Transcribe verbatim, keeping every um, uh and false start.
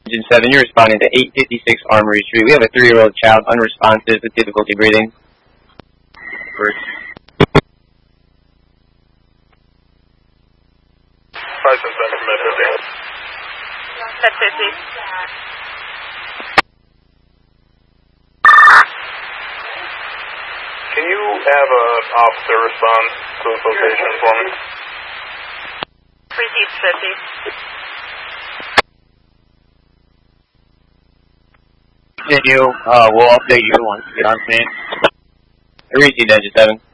Engine seven, you're responding to eight fifty-six Armory Street. We have a three-year-old child unresponsive with difficulty breathing. First. five ten seven, med fifty. med fifty. Can you have an officer respond to this location for me? Received fifty. Continue. Uh, we'll update you once we get on scene. Received Engine seven.